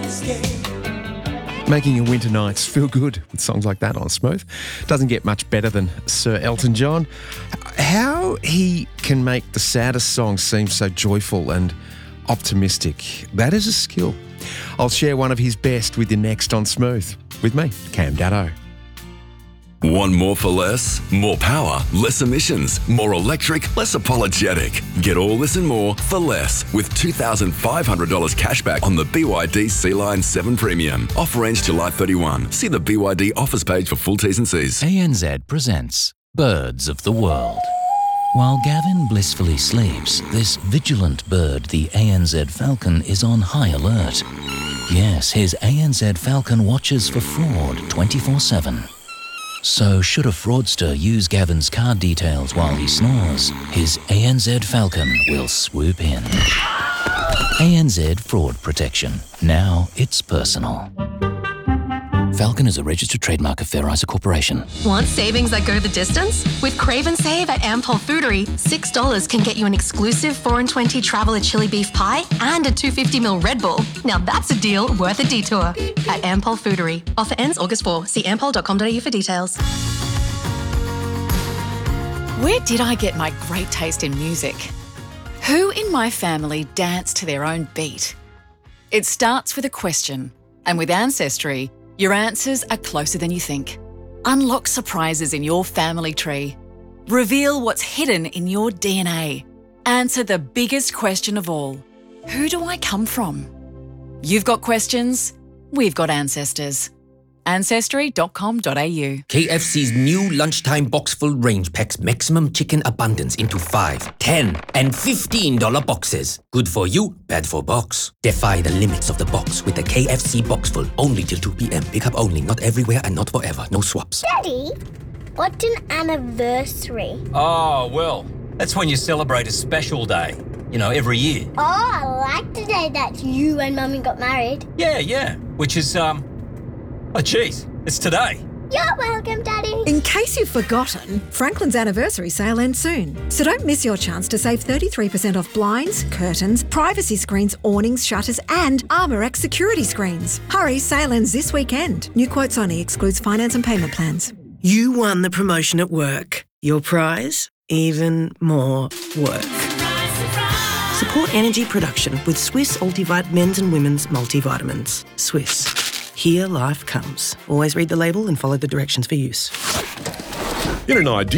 Making your winter nights feel good with songs like that on Smooth. Doesn't get much better than Sir Elton John. How he can make the saddest songs seem so joyful and optimistic, that is a skill. I'll share one of his best with you next on Smooth. With me, Cam Daddo. Want more for less? More power, less emissions, more electric, less apologetic. Get all this and more for less with $2,500 cashback on the BYD Sea-Line 7 Premium. Offer ends July 31. See the BYD offers page for full T's and C's. ANZ presents Birds of the World. While Gavin blissfully sleeps, this vigilant bird, the ANZ falcon, is on high alert. Yes, his ANZ falcon watches for fraud 24/7. So should a fraudster use Gavin's card details while he snores, his ANZ Falcon will swoop in. ANZ Fraud Protection. Now it's personal. Falcon is a registered trademark of Fair Isa Corporation. Want savings that go the distance? With Crave and Save at Ampol Foodery, $6 can get you an exclusive 4 and 20 Traveller chili beef pie and a 250ml Red Bull. Now that's a deal worth a detour at Ampol Foodery. Offer ends August 4. See ampol.com.au for details. Where did I get my great taste in music? Who in my family danced to their own beat? It starts with a question, and with Ancestry, your answers are closer than you think. Unlock surprises in your family tree. Reveal what's hidden in your DNA. Answer the biggest question of all. Who do I come from? You've got questions, we've got ancestors. Ancestry.com.au. KFC's new lunchtime box full range packs maximum chicken abundance into 5, 10 and $15 boxes. Good for you, bad for box. Defy the limits of the box with the KFC box full. Only till 2 p.m. Pick up only, not everywhere and not forever. No swaps. Daddy, what's an anniversary? Oh, well, that's when you celebrate a special day. You know, every year. Oh, I like the day that you and Mummy got married. Yeah. Which is, oh, geez, it's today. You're welcome, Daddy. In case you've forgotten, Franklin's anniversary sale ends soon. So don't miss your chance to save 33% off blinds, curtains, privacy screens, awnings, shutters and ArmorX security screens. Hurry, sale ends this weekend. New quotes only, excludes finance and payment plans. You won the promotion at work. Your prize? Even more work. Support energy production with Swiss Ultivite men's and women's multivitamins. Swiss. Here life comes. Always read the label and follow the directions for use. In an ideal